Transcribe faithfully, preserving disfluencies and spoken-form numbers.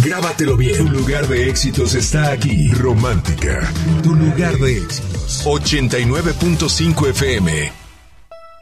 Grábatelo bien. Tu lugar de éxitos está aquí. Romántica. Tu lugar de éxitos. ochenta y nueve punto cinco F M.